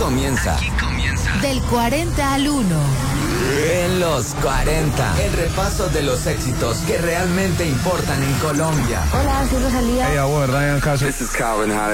comienza. Del 40 al 1. En los 40. El repaso de los éxitos que realmente importan en Colombia. Hola, soy Rosalía. Hey, Ryan Castro. This is Calvin Harris.